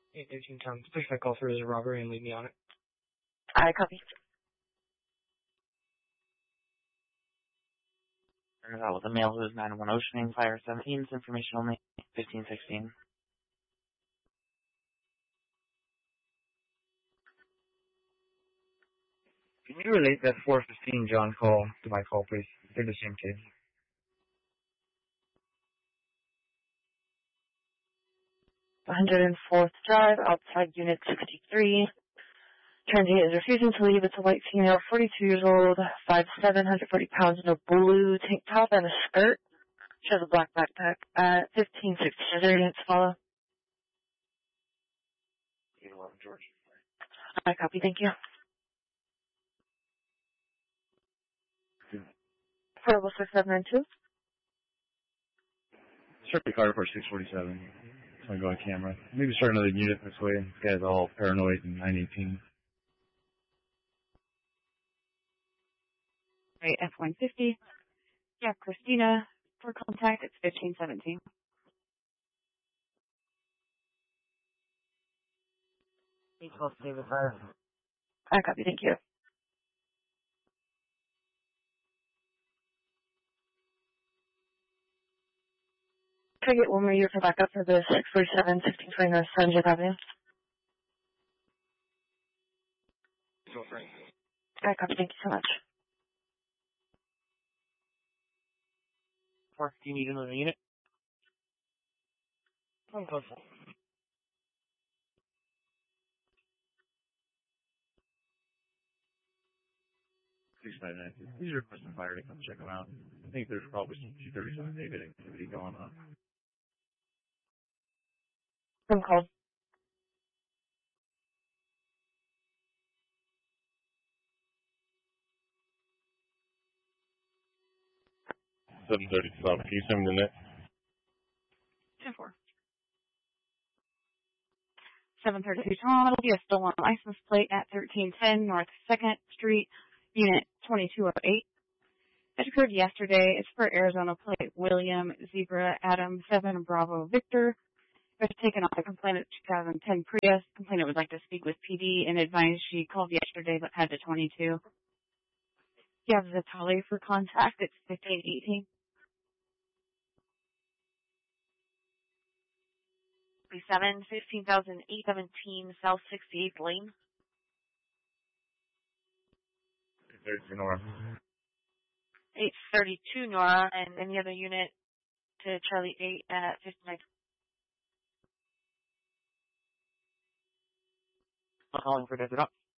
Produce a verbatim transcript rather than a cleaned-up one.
eight thirteen Towns. Push that call through as a robbery and leave me on it. I copy. That was a male who is nine one Oceaning, Fire seventeen, information only, fifteen sixteen. Can you relate that four fifteen John call to my call, please? They're the same case. one hundred fourth Drive, outside Unit sixty-three. Transient is refusing to leave. It's a white female, forty-two years old, five seven, one hundred forty pounds, in a blue tank top and a skirt. She has a black backpack at fifteen sixty. Is there anything to follow? eight eleven George. I copy, thank you. Portable six seven nine two. Circuit car for six forty-seven. Just want to go on camera. Maybe start another unit this way. This guy's all paranoid and nine eighteen. Right, F one fifty. Yeah, Christina, for contact, it's fifteen seventeen. eight twelve David Fire. I copy, thank you. Can I get one more year for backup for the six forty-seven, sixteen twenty North Sunjet Avenue? Go for it. I copy, thank you so much. Four, do you need another unit? I'm close. six five nine. These are requesting fire to come check them out. I think there's probably some two thirty-seven David activity going on. I'm called. seven thirty South. Can you send me the net? ten four. seven thirty-two Tom, it'll be a stolen license plate at thirteen ten North second Street, Unit twenty-two oh eight. It occurred yesterday. It's for Arizona plate William Zebra Adam seven Bravo Victor. It was taken off a complainant two thousand ten Prius. Complainant would like to speak with P D and advised she called yesterday but had the twenty-two. You have the tally for contact. It's fifteen eighteen. seven, fifteen thousand eight seventeen South sixty-eighth Lane. eight thirty-two Nora. eight thirty-two Nora, and any other unit to Charlie eight at fifty-nine. I'm calling for Desert Up.